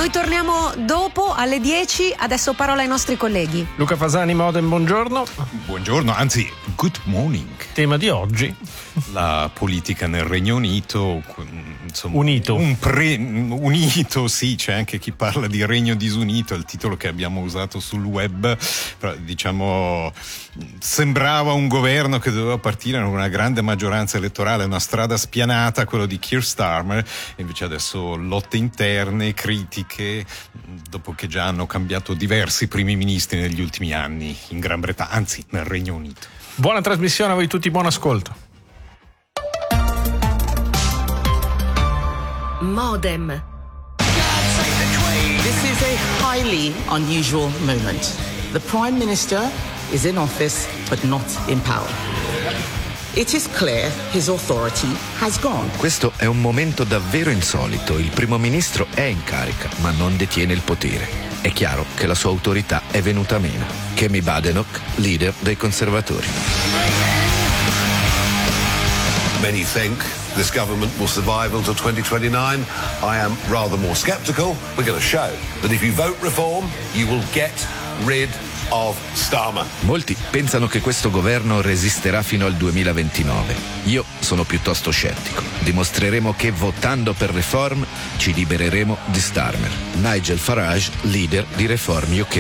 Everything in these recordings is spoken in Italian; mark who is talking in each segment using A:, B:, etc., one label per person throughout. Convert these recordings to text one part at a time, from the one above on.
A: Noi torniamo dopo alle 10, adesso parola ai nostri colleghi.
B: Luca Fasani, Modem, buongiorno.
C: Buongiorno, anzi, good morning.
B: Tema di oggi:
C: la politica nel Regno Unito, insomma,
B: unito.
C: Unito, sì, c'è anche chi parla di Regno disunito, è il titolo che abbiamo usato sul web, però, diciamo, sembrava un governo che doveva partire con una grande maggioranza elettorale, una strada spianata, quello di Keir Starmer, e invece adesso lotte interne, critiche, dopo che già hanno cambiato diversi primi ministri negli ultimi anni in Gran Bretagna, anzi nel Regno Unito.
B: Buona trasmissione a voi tutti, buon ascolto.
D: Modem.
E: This is a highly unusual moment. The Prime Minister is in office but not in power. It is clear his authority has gone.
F: Questo è un momento davvero insolito. Il primo ministro è in carica, ma non detiene il potere. È chiaro che la sua autorità è venuta meno. Kemi Badenoch, leader dei conservatori.
G: Many think this government will survive until 2029. I am rather more sceptical. We're going to show that if you vote reform, you will get rid of Starmer.
F: Molti pensano che questo governo resisterà fino al 2029. Io sono piuttosto scettico. Dimostreremo che votando per Reform ci libereremo di Starmer. Nigel Farage, leader di Reform UK.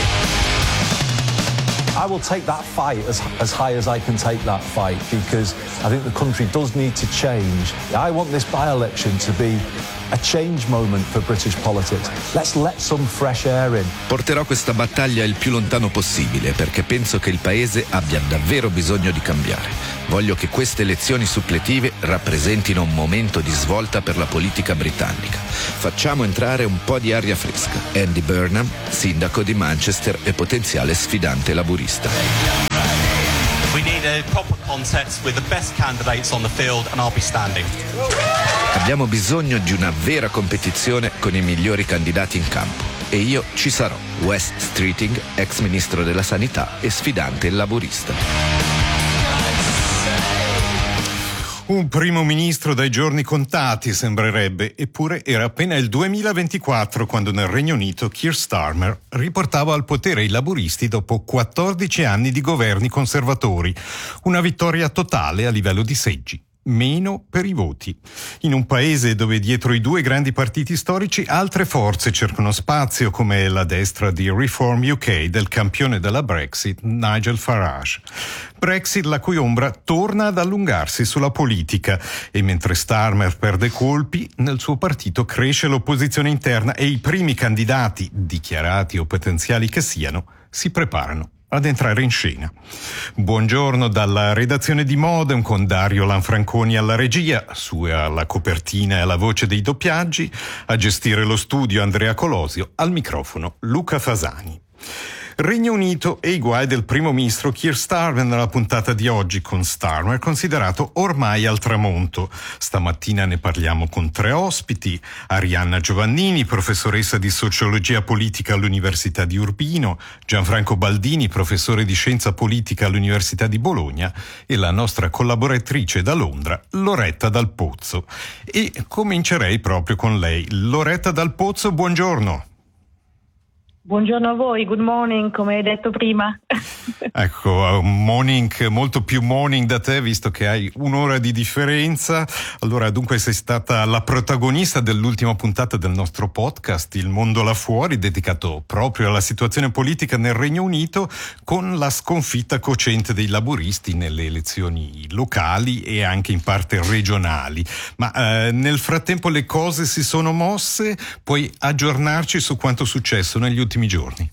H: I will take that fight as high as I can take that fight, because I think the country does need to change. I want this by-election to be a change moment for British politics. Let's let some fresh air in.
F: Porterò questa battaglia il più lontano possibile, perché penso che il paese abbia davvero bisogno di cambiare. Voglio che queste elezioni suppletive rappresentino un momento di svolta per la politica britannica. Facciamo entrare un po' di aria fresca. Andy Burnham, sindaco di Manchester e potenziale sfidante laburista.
I: We need a proper contest with the best candidates on the field and I'll be standing.
F: Abbiamo bisogno di una vera competizione con i migliori candidati in campo. E io ci sarò. Wes Streeting, ex ministro della sanità e sfidante laburista.
C: Un primo ministro dai giorni contati, sembrerebbe, eppure era appena il 2024 quando nel Regno Unito Keir Starmer riportava al potere i laburisti dopo 14 anni di governi conservatori. Una vittoria totale a livello di seggi. Meno per i voti. In un paese dove dietro i due grandi partiti storici altre forze cercano spazio, come la destra di Reform UK del campione della Brexit, Nigel Farage. Brexit la cui ombra torna ad allungarsi sulla politica, e mentre Starmer perde colpi, nel suo partito cresce l'opposizione interna e i primi candidati, dichiarati o potenziali che siano, si preparano ad entrare in scena. Buongiorno dalla redazione di Modem con Dario Lanfranconi alla regia, sua alla copertina e alla voce dei doppiaggi, a gestire lo studio Andrea Colosio, al microfono Luca Fasani. Regno Unito e i guai del primo ministro Keir Starmer nella puntata di oggi, con Starmer considerato ormai al tramonto. Stamattina ne parliamo con tre ospiti: Arianna Giovannini, professoressa di sociologia politica all'Università di Urbino, Gianfranco Baldini, professore di scienza politica all'Università di Bologna, e la nostra collaboratrice da Londra, Loretta Dal Pozzo. E comincerei proprio con lei. Loretta Dal Pozzo, buongiorno.
J: Buongiorno a voi, good morning, come hai detto prima.
C: Ecco, morning, molto più morning da te, visto che hai un'ora di differenza. Allora, dunque sei stata la protagonista dell'ultima puntata del nostro podcast, Il mondo là fuori, dedicato proprio alla situazione politica nel Regno Unito, con la sconfitta cocente dei laburisti nelle elezioni locali e anche in parte regionali. Ma nel frattempo le cose si sono mosse, puoi aggiornarci su quanto è successo negli ultimi giorni?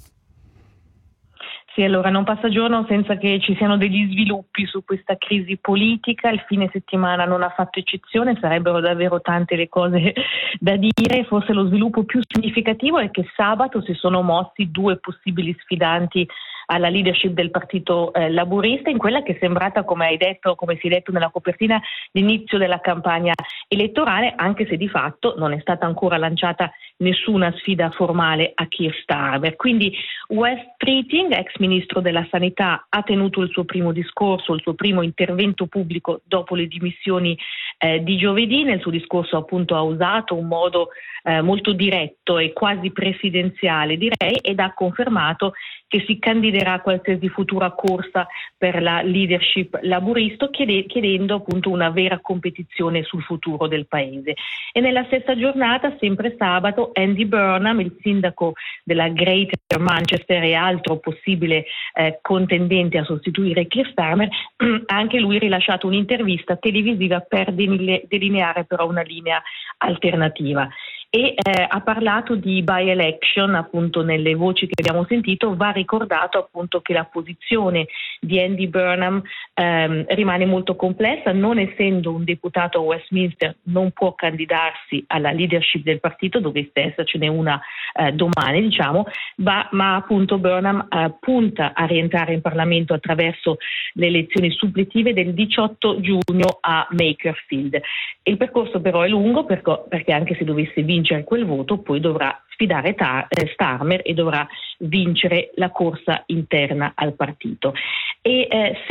J: Sì, allora non passa giorno senza che ci siano degli sviluppi su questa crisi politica. Il fine settimana non ha fatto eccezione, sarebbero davvero tante le cose da dire. Forse lo sviluppo più significativo è che sabato si sono mossi due possibili sfidanti alla leadership del partito laburista, in quella che è sembrata, come si è detto nella copertina, l'inizio della campagna elettorale, anche se di fatto non è stata ancora lanciata nessuna sfida formale a Keir Starmer. Quindi Wes Streeting, ex ministro della sanità, ha tenuto il suo primo discorso, il suo primo intervento pubblico dopo le dimissioni di giovedì. Nel suo discorso appunto ha usato un modo molto diretto e quasi presidenziale, direi, ed ha confermato che si candiderà a qualsiasi futura corsa per la leadership laburista, chiedendo appunto una vera competizione sul futuro del paese. E nella stessa giornata, sempre sabato, Andy Burnham, il sindaco della Greater Manchester e altro possibile contendente a sostituire Keir Starmer, ha anche lui rilasciato un'intervista televisiva per delineare però una linea alternativa. E ha parlato di by-election, appunto nelle voci che abbiamo sentito. Va ricordato appunto che la posizione di Andy Burnham rimane molto complessa. Non essendo un deputato a Westminster, non può candidarsi alla leadership del partito, dovesse essercene una domani, diciamo, ma appunto Burnham punta a rientrare in Parlamento attraverso le elezioni suppletive del 18 giugno a Makerfield. Il percorso però è lungo, perché anche se dovesse vincere quel voto, poi dovrà sfidare Starmer e dovrà vincere la corsa interna al partito. E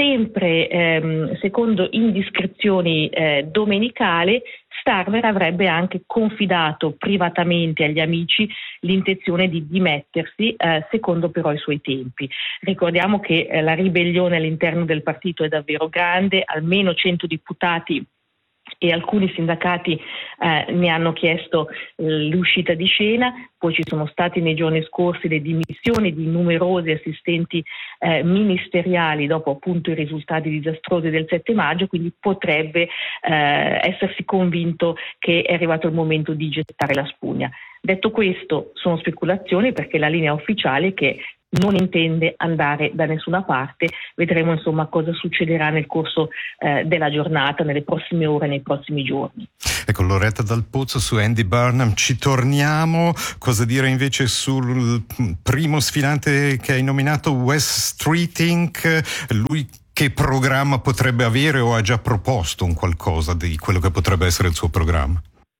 J: sempre secondo indiscrezioni domenicali, Starmer avrebbe anche confidato privatamente agli amici l'intenzione di dimettersi, secondo però i suoi tempi. Ricordiamo che la ribellione all'interno del partito è davvero grande, almeno 100 deputati e alcuni sindacati ne hanno chiesto l'uscita di scena. Poi ci sono stati nei giorni scorsi le dimissioni di numerosi assistenti ministeriali dopo appunto i risultati disastrosi del 7 maggio, quindi potrebbe essersi convinto che è arrivato il momento di gettare la spugna. Detto questo, sono speculazioni, perché la linea ufficiale è che non intende andare da nessuna parte. Vedremo insomma cosa succederà nel corso della giornata, nelle prossime ore, nei prossimi giorni.
C: Ecco, Loretta Dal Pozzo, su Andy Burnham ci torniamo. Cosa dire invece sul primo sfidante che hai nominato, Wes Streeting? Lui che programma potrebbe avere, o ha già proposto un qualcosa di quello che potrebbe essere il suo programma?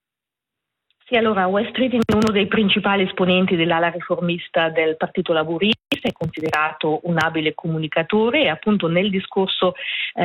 J: Sì, allora Wes Streeting è uno dei principali esponenti dell'ala riformista del Partito Laburista, è considerato un abile comunicatore e appunto nel discorso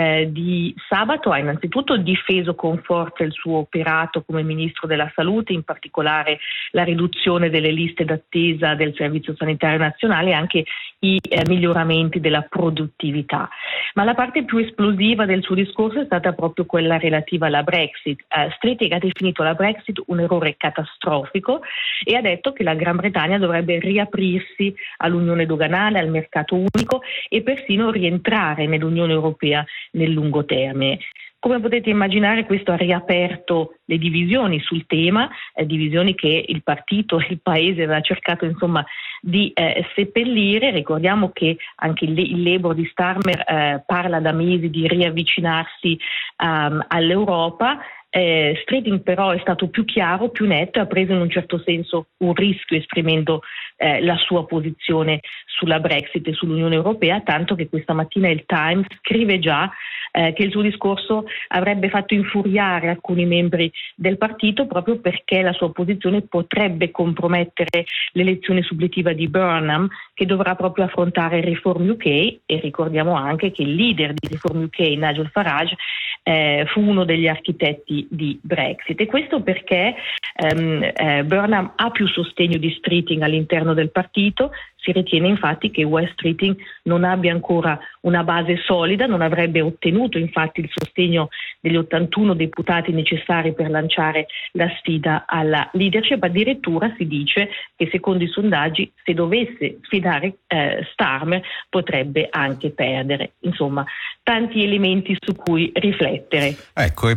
J: di sabato ha innanzitutto difeso con forza il suo operato come Ministro della Salute, in particolare la riduzione delle liste d'attesa del Servizio Sanitario Nazionale e anche i miglioramenti della produttività. Ma la parte più esplosiva del suo discorso è stata proprio quella relativa alla Brexit. Streeting ha definito la Brexit un errore catastrofico e ha detto che la Gran Bretagna dovrebbe riaprirsi all'unione doganale, al mercato unico e persino rientrare nell'Unione Europea nel lungo termine. Come potete immaginare, questo ha riaperto le divisioni sul tema, divisioni che il partito e il paese aveva cercato insomma di seppellire. Ricordiamo che anche il Labour di Starmer parla da mesi di riavvicinarsi all'Europa. Streeting però è stato più chiaro, più netto e ha preso in un certo senso un rischio esprimendo la sua posizione sulla Brexit e sull'Unione Europea, tanto che questa mattina il Times scrive già che il suo discorso avrebbe fatto infuriare alcuni membri del partito, proprio perché la sua posizione potrebbe compromettere l'elezione suppletiva di Burnham, che dovrà proprio affrontare Reform UK. E ricordiamo anche che il leader di Reform UK, Nigel Farage, fu uno degli architetti di Brexit. E questo perché Burnham ha più sostegno di Streeting all'interno del partito. Si ritiene infatti che Wes Streeting non abbia ancora una base solida, non avrebbe ottenuto infatti il sostegno degli 81 deputati necessari per lanciare la sfida alla leadership. Addirittura si dice che secondo i sondaggi, se dovesse sfidare Starmer, potrebbe anche perdere. Insomma, tanti elementi su cui riflettere.
C: Ecco,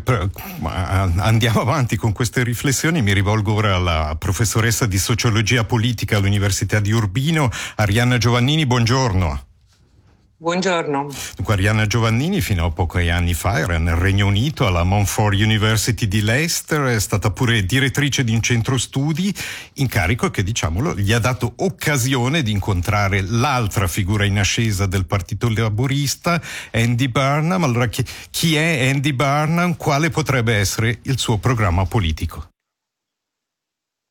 C: andiamo avanti con queste riflessioni. Mi rivolgo ora alla professoressa di sociologia politica all'Università di Urbino, Arianna Giovannini. Buongiorno.
D: Buongiorno.
C: Dunque, Arianna Giovannini fino a pochi anni fa era nel Regno Unito alla Montfort University di Leicester, è stata pure direttrice di un centro studi, incarico che, diciamolo, gli ha dato occasione di incontrare l'altra figura in ascesa del Partito Laburista, Andy Burnham. Allora, chi è Andy Burnham? Quale potrebbe essere il suo programma politico?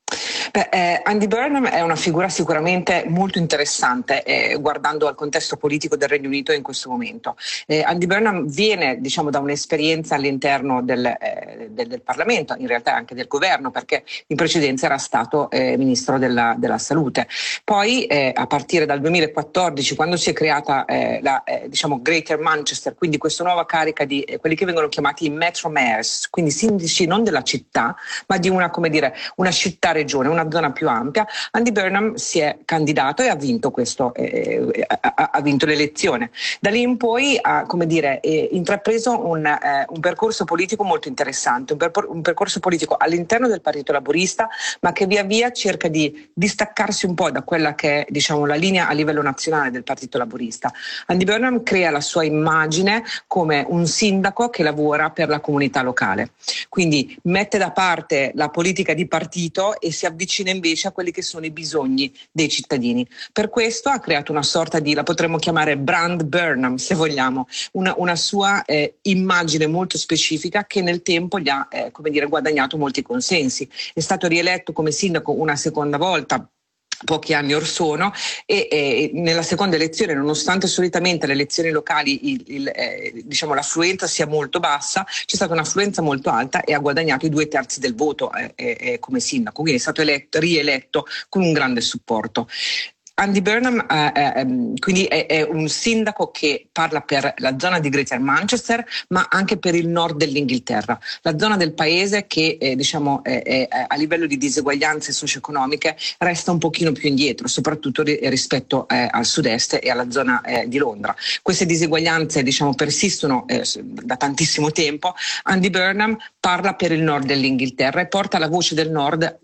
D: Andy Burnham è una figura sicuramente molto interessante guardando al contesto politico del Regno Unito in questo momento. Andy Burnham viene da un'esperienza all'interno del Parlamento, in realtà anche del governo, perché in precedenza era stato ministro della salute. Poi a partire dal 2014, quando si è creata la Greater Manchester, quindi questa nuova carica di quelli che vengono chiamati i Metro Mayors, quindi sindaci non della città, ma di una città-regione, una zona più ampia, Andy Burnham si è candidato e ha vinto ha vinto l'elezione. Da lì in poi ha intrapreso un percorso politico molto interessante, un percorso politico all'interno del Partito Laburista, ma che via via cerca di distaccarsi un po' da quella che è la linea a livello nazionale del Partito Laburista. Andy Burnham crea la sua immagine come un sindaco che lavora per la comunità locale, quindi mette da parte la politica di partito e si avvicina invece a quelli che sono i bisogni dei cittadini. Per questo ha creato una sorta la potremmo chiamare brand Burnham, se vogliamo, una sua immagine molto specifica che nel tempo gli ha guadagnato molti consensi. È stato rieletto come sindaco una seconda volta pochi anni or sono e nella seconda elezione, nonostante solitamente alle elezioni locali l'affluenza sia molto bassa, c'è stata un'affluenza molto alta e ha guadagnato i 2/3 del voto come sindaco, quindi è stato rieletto con un grande supporto. Andy Burnham quindi è un sindaco che parla per la zona di Greater Manchester, ma anche per il nord dell'Inghilterra, la zona del paese che a livello di diseguaglianze socio-economiche resta un pochino più indietro, soprattutto rispetto al sud-est e alla zona di Londra. Queste diseguaglianze persistono da tantissimo tempo. Andy Burnham parla per il nord dell'Inghilterra e porta la voce del nord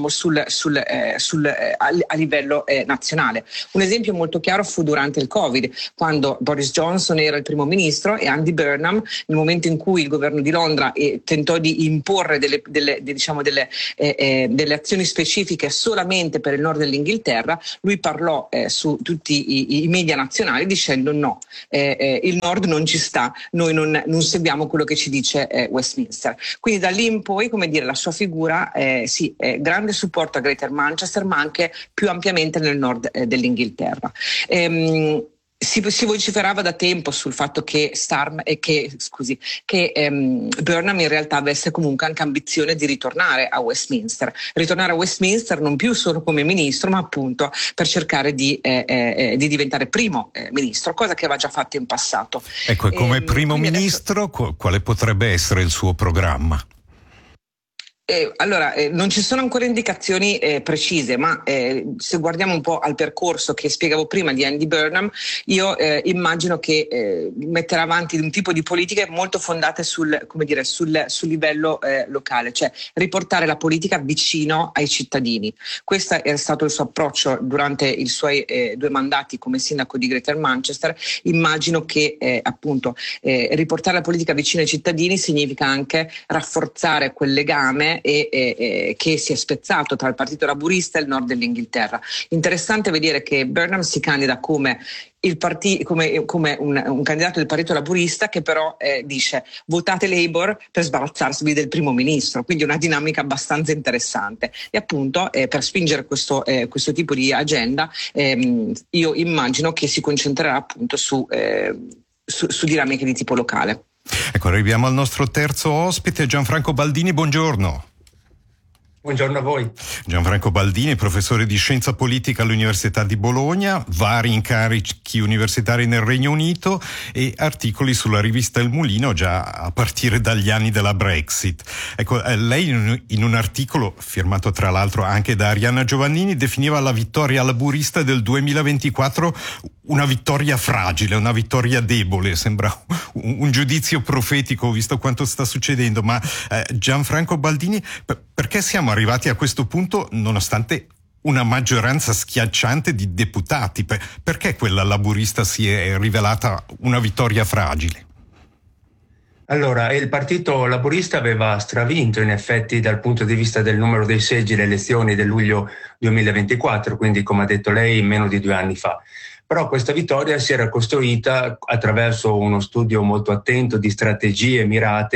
D: a livello nazionale. Un esempio molto chiaro fu durante il Covid, quando Boris Johnson era il primo ministro e Andy Burnham, nel momento in cui il governo di Londra tentò di imporre delle azioni specifiche solamente per il nord dell'Inghilterra, lui parlò su tutti i media nazionali dicendo no, il nord non ci sta, noi non seguiamo quello che ci dice Westminster. Quindi da lì in poi, la sua figura grande supporto a Greater Manchester, ma anche più ampiamente nel nord dell'Inghilterra. Si vociferava da tempo sul fatto che Burnham in realtà avesse comunque anche ambizione di ritornare a Westminster non più solo come ministro, ma appunto per cercare di diventare primo ministro, cosa che aveva già fatto in passato.
C: Ecco, e come primo ministro quale potrebbe essere il suo programma?
D: Non ci sono ancora indicazioni precise, ma se guardiamo un po' al percorso che spiegavo prima di Andy Burnham, io immagino che metterà avanti un tipo di politiche molto fondate sul livello locale, cioè riportare la politica vicino ai cittadini. Questo è stato il suo approccio durante i suoi 2 mandati come sindaco di Greater Manchester. Immagino che riportare la politica vicino ai cittadini significa anche rafforzare quel legame che si è spezzato tra il Partito Laburista e il nord dell'Inghilterra. Interessante vedere che Burnham si candida come un candidato del Partito Laburista che però dice votate Labour per sbarazzarsi del primo ministro, quindi una dinamica abbastanza interessante e appunto per spingere questo tipo di agenda io immagino che si concentrerà appunto su dinamiche di tipo locale.
C: Ecco, arriviamo al nostro terzo ospite, Gianfranco Baldini, buongiorno.
K: Buongiorno a voi.
C: Gianfranco Baldini, professore di scienza politica all'Università di Bologna, vari incarichi universitari nel Regno Unito e articoli sulla rivista Il Mulino già a partire dagli anni della Brexit. Ecco, lei in un articolo firmato tra l'altro anche da Arianna Giovannini definiva la vittoria laburista del 2024 una vittoria fragile, una vittoria debole. Sembra un giudizio profetico visto quanto sta succedendo, ma Gianfranco Baldini, perché siamo arrivati a questo punto nonostante una maggioranza schiacciante di deputati? Perché quella laburista si è rivelata una vittoria fragile?
K: Allora, il Partito Laburista aveva stravinto in effetti dal punto di vista del numero dei seggi le elezioni del luglio 2024, quindi come ha detto lei meno di 2 anni fa. Però questa vittoria si era costruita attraverso uno studio molto attento di strategie mirate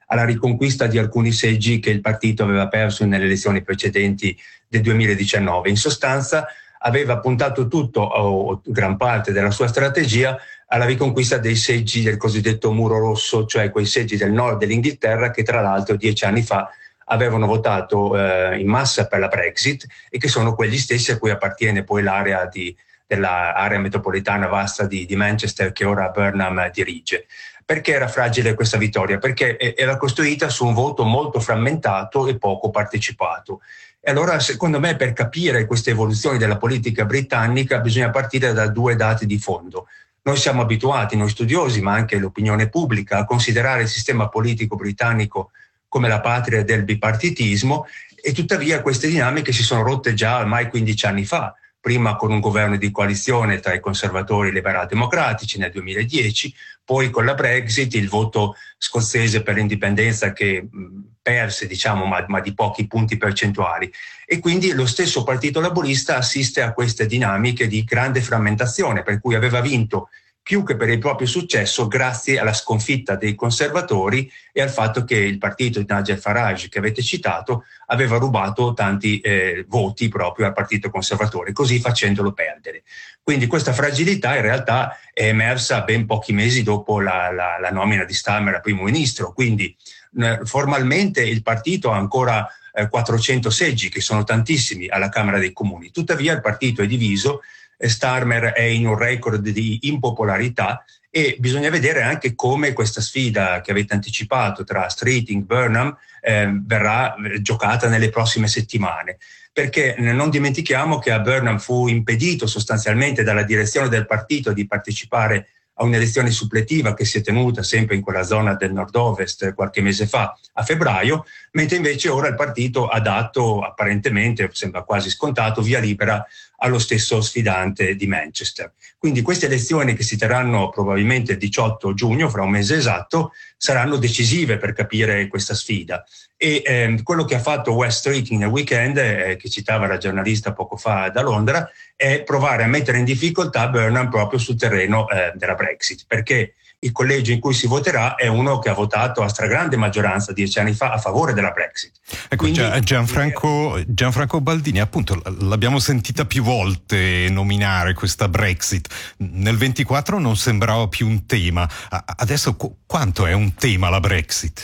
K: alla riconquista di alcuni seggi che il partito aveva perso nelle elezioni precedenti del 2019. In sostanza aveva puntato tutto, o gran parte della sua strategia, alla riconquista dei seggi del cosiddetto muro rosso, cioè quei seggi del nord dell'Inghilterra che tra l'altro 10 anni fa avevano votato in massa per la Brexit e che sono quegli stessi a cui appartiene poi l'area dell'area metropolitana vasta di Manchester che ora Burnham dirige. Perché era fragile questa vittoria? Perché era costruita su un voto molto frammentato e poco partecipato. E allora, secondo me, per capire queste evoluzioni della politica britannica bisogna partire da due dati di fondo. Noi siamo abituati, noi studiosi, ma anche l'opinione pubblica, a considerare il sistema politico britannico come la patria del bipartitismo, e tuttavia queste dinamiche si sono rotte già ormai 15 anni fa. Prima con un governo di coalizione tra i conservatori e i liberal-democratici nel 2010, poi con la Brexit, il voto scozzese per l'indipendenza che perse, diciamo, ma di pochi punti percentuali. E quindi lo stesso Partito Laburista assiste a queste dinamiche di grande frammentazione, per cui aveva vinto più che per il proprio successo grazie alla sconfitta dei conservatori e al fatto che il partito di Nigel Farage, che avete citato, aveva rubato tanti voti proprio al partito conservatore, così facendolo perdere. Quindi questa fragilità in realtà è emersa ben pochi mesi dopo la nomina di Starmer a primo ministro, quindi formalmente il partito ha ancora 400 seggi, che sono tantissimi, alla Camera dei Comuni. Tuttavia il partito è diviso, Starmer è in un record di impopolarità e bisogna vedere anche come questa sfida che avete anticipato tra Streeting e Burnham verrà giocata nelle prossime settimane, perché non dimentichiamo che a Burnham fu impedito sostanzialmente dalla direzione del partito di partecipare a un'elezione suppletiva che si è tenuta sempre in quella zona del nord-ovest qualche mese fa, a febbraio, mentre invece ora il partito ha dato, apparentemente, sembra quasi scontato, via libera allo stesso sfidante di Manchester. Quindi queste elezioni, che si terranno probabilmente il 18 giugno, fra un mese esatto, saranno decisive per capire questa sfida. E quello che ha fatto Wes Streeting nel weekend, che citava la giornalista poco fa da Londra, è provare a mettere in difficoltà Burnham proprio sul terreno della Brexit, perché il collegio in cui si voterà è uno che ha votato a stragrande maggioranza 10 anni fa a favore della Brexit.
C: Ecco, quindi, Gianfranco Baldini, appunto, l'abbiamo sentita più volte nominare questa Brexit. Nel 24 non sembrava più un tema. Adesso quanto è un tema la Brexit?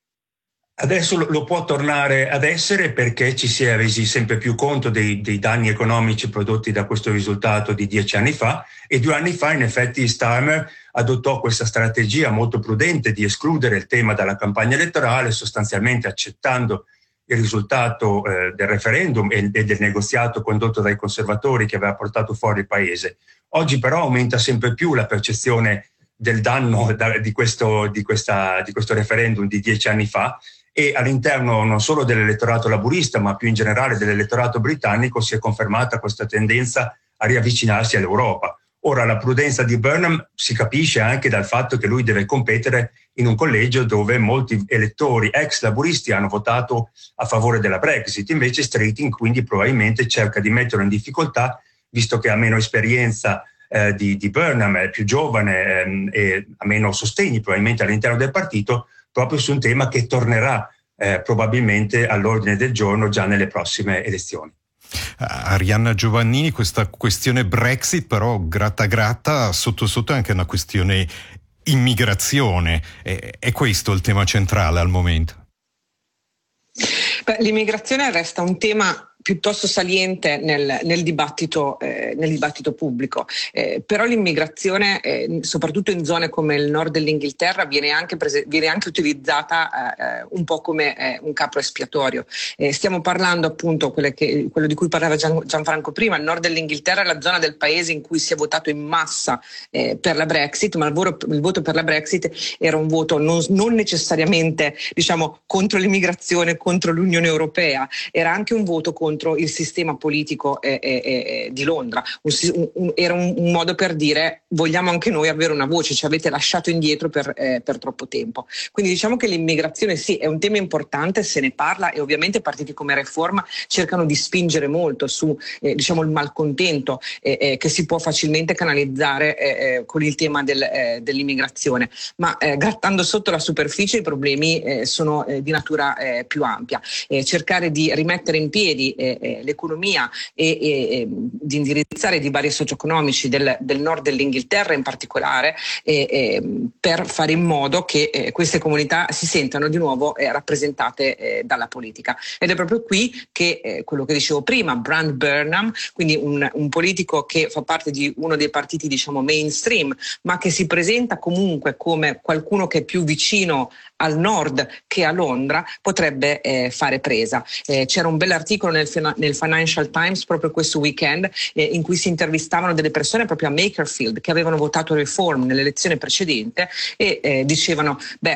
K: Adesso lo può tornare ad essere, perché ci si è resi sempre più conto dei danni economici prodotti da questo risultato di 10 anni fa, e 2 anni fa in effetti Starmer adottò questa strategia molto prudente di escludere il tema dalla campagna elettorale, sostanzialmente accettando il risultato del referendum e del negoziato condotto dai conservatori che aveva portato fuori il paese. Oggi però aumenta sempre più la percezione del danno di questo referendum di 10 anni fa, e all'interno non solo dell'elettorato laburista, ma più in generale dell'elettorato britannico, si è confermata questa tendenza a riavvicinarsi all'Europa. Ora, la prudenza di Burnham si capisce anche dal fatto che lui deve competere in un collegio dove molti elettori ex laburisti hanno votato a favore della Brexit. Invece Streeting quindi probabilmente cerca di metterlo in difficoltà, visto che ha meno esperienza di Burnham, è più giovane e ha meno sostegni probabilmente all'interno del partito, proprio su un tema che tornerà probabilmente all'ordine del giorno già nelle prossime elezioni.
C: Arianna Giovannini, questa questione Brexit però gratta sotto è anche una questione immigrazione, è questo il tema centrale al momento?
D: L'immigrazione resta un tema piuttosto saliente nel dibattito pubblico, però l'immigrazione, soprattutto in zone come il nord dell'Inghilterra, viene anche utilizzata un po' come un capro espiatorio. Stiamo parlando appunto quello di cui parlava Gianfranco prima. Il nord dell'Inghilterra è la zona del paese in cui si è votato in massa per la Brexit, ma il voto per la Brexit era un voto non necessariamente, diciamo, contro l'immigrazione, contro l'Unione Europea, era anche un voto contro contro il sistema politico di Londra. Era un modo per dire: vogliamo anche noi avere una voce, ci avete lasciato indietro per troppo tempo. Quindi diciamo che l'immigrazione sì, è un tema importante, se ne parla, e ovviamente partiti come Reform cercano di spingere molto su diciamo il malcontento che si può facilmente canalizzare con il tema dell'immigrazione, ma grattando sotto la superficie i problemi sono di natura più ampia. Cercare di rimettere in piedi l'economia e di indirizzare i divari socio-economici del nord dell'Inghilterra in particolare, per fare in modo che queste comunità si sentano di nuovo rappresentate dalla politica. Ed è proprio qui che quello che dicevo prima, Brand Burnham, quindi un politico che fa parte di uno dei partiti diciamo mainstream, ma che si presenta comunque come qualcuno che è più vicino al nord che a Londra, potrebbe fare presa. C'era un bell'articolo nel Financial Times proprio questo weekend in cui si intervistavano delle persone proprio a Makerfield che avevano votato Reform nell'elezione precedente e dicevano: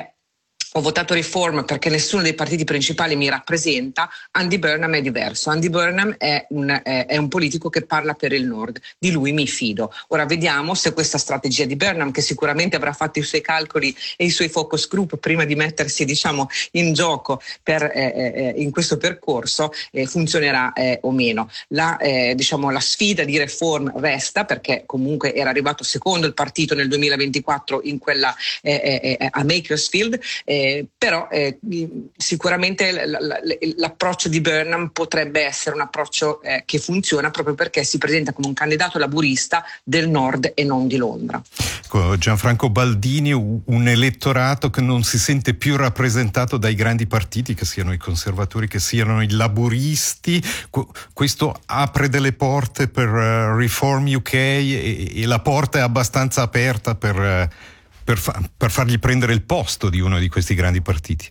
D: ho votato Reform perché nessuno dei partiti principali mi rappresenta. Andy Burnham è diverso. Andy Burnham è un politico che parla per il Nord. Di lui mi fido. Ora vediamo se questa strategia di Burnham, che sicuramente avrà fatto i suoi calcoli e i suoi focus group prima di mettersi diciamo in gioco in questo percorso, funzionerà o meno. La sfida di Reform resta, perché comunque era arrivato secondo il partito nel 2024 in quella a Makersfield. Però sicuramente l'approccio di Burnham potrebbe essere un approccio che funziona proprio perché si presenta come un candidato laburista del nord e non di Londra.
C: Gianfranco Baldini, un elettorato che non si sente più rappresentato dai grandi partiti, che siano i conservatori, che siano i laburisti. Questo apre delle porte per Reform UK e la porta è abbastanza aperta per fargli prendere il posto di uno di questi grandi partiti.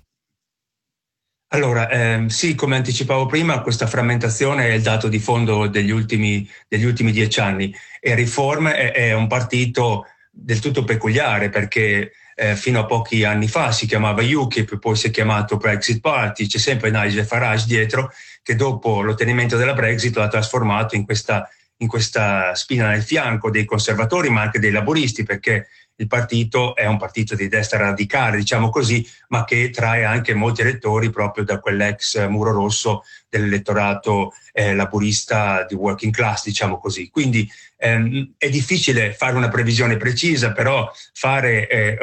K: Allora, sì, come anticipavo prima, questa frammentazione è il dato di fondo degli ultimi 10 anni, e Reform è un partito del tutto peculiare, perché fino a pochi anni fa si chiamava UKIP, poi si è chiamato Brexit Party, c'è sempre Nigel Farage dietro, che dopo l'ottenimento della Brexit l'ha trasformato in questa spina nel fianco dei conservatori, ma anche dei laburisti, perché il partito è un partito di destra radicale, diciamo così, ma che trae anche molti elettori proprio da quell'ex muro rosso dell'elettorato laburista di working class, diciamo così. Quindi è difficile fare una previsione precisa, però fare